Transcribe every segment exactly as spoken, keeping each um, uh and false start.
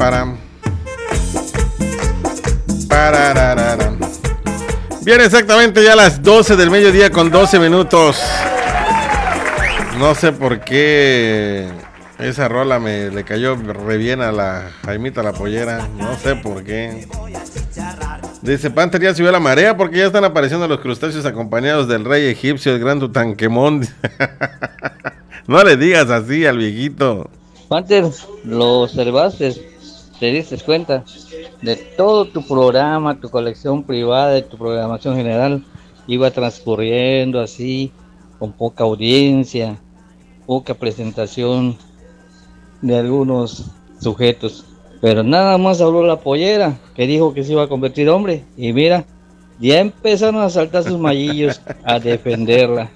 para. Parararara. Bien, exactamente ya a las doce del mediodía con doce minutos. No sé por qué esa rola me le cayó re bien a la Jaimita la pollera. No sé por qué. Dice Panther, ya subió la marea porque ya están apareciendo los crustáceos acompañados del rey egipcio, el gran Tutankamón. No le digas así al viejito. Panther, lo observaste, te diste cuenta de todo tu programa, tu colección privada y tu programación general iba transcurriendo así, con poca audiencia, poca presentación de algunos sujetos. Pero nada más habló la pollera, que dijo que se iba a convertir hombre. Y mira, ya empezaron a saltar sus mallillos a defenderla.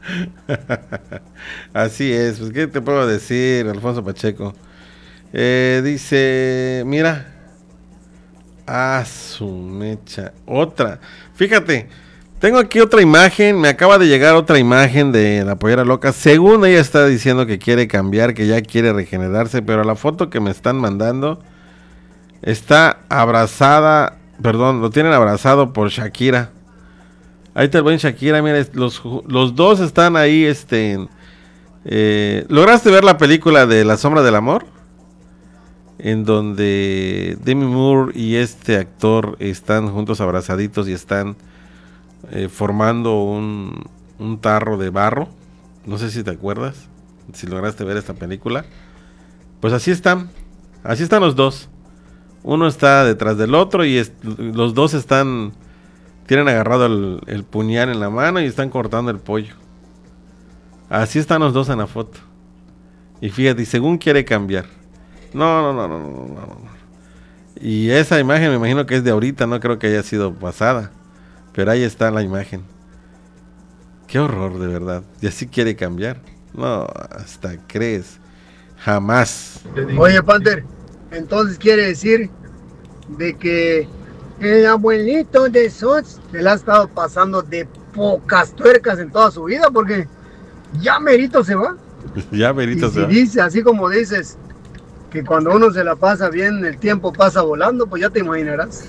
Así es, pues qué te puedo decir, Alfonso Pacheco. Eh, dice, mira. Ah, su mecha. Otra. Fíjate, tengo aquí otra imagen. Me acaba de llegar otra imagen de la pollera loca. Según ella está diciendo que quiere cambiar, que ya quiere regenerarse. Pero la foto que me están mandando está abrazada. Perdón, lo tienen abrazado por Shakira. Ahí está el buen Shakira. Mira, los, los dos están ahí. Este, eh, ¿lograste ver la película de La Sombra del Amor? En donde Demi Moore y este actor están juntos abrazaditos y están eh, formando un, un tarro de barro. No sé si te acuerdas, si lograste ver esta película. Pues así están, así están los dos. Uno está detrás del otro y es, los dos están, tienen agarrado el, el puñal en la mano y están cortando el pollo. Así están los dos en la foto. Y fíjate, según quiere cambiar. No, no, no, no, no, no, no. Y esa imagen me imagino que es de ahorita, no creo que haya sido pasada. Pero ahí está la imagen. Qué horror, de verdad. Y así quiere cambiar. No, hasta crees. Jamás. Oye, Panther, entonces quiere decir de que el abuelito de Sots se la ha estado pasando de pocas tuercas en toda su vida, porque ya merito se va. Ya merito y se si va. Dice, así como dices, que cuando uno se la pasa bien, el tiempo pasa volando, pues ya te imaginarás.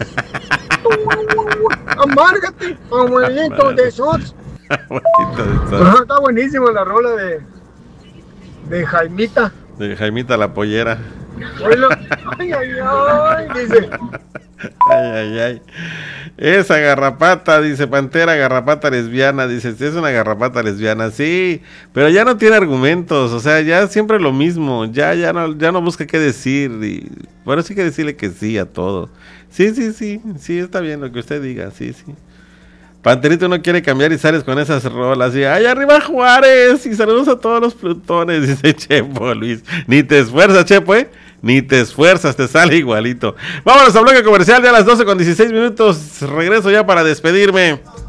Amárgate, abuelito de Sots. Abuelito de Sots. Ajá, está buenísima la rola de, de Jaimita. De Jaimita la pollera. Bueno, ay, ay, ay, dice. Ay, ay, ay. Esa garrapata, dice Pantera, garrapata lesbiana, dice, es una garrapata lesbiana, sí, pero ya no tiene argumentos, o sea, ya siempre lo mismo, ya, ya no, ya no busca qué decir, y bueno, sí que decirle que sí a todo. Sí, sí, sí, sí, está bien lo que usted diga, sí, sí. Panterito no quiere cambiar y sales con esas rolas y ¡ay, arriba Juárez! Y saludos a todos los plutones, dice Chepo Luis. Ni te esfuerzas, Chepo, ¿eh? Ni te esfuerzas, te sale igualito. Vámonos a bloque comercial ya a las doce con dieciséis minutos. Regreso ya para despedirme.